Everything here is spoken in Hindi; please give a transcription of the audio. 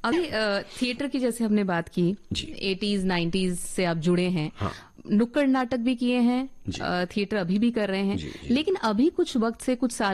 अभी थिएटर की जैसे हमने बात की, 80s 90s से आप जुड़े हैं। हाँ। नुक्कड़ नाटक भी किए हैं, थिएटर अभी भी कर रहे हैं, लेकिन अभी कुछ वक्त से कुछ साल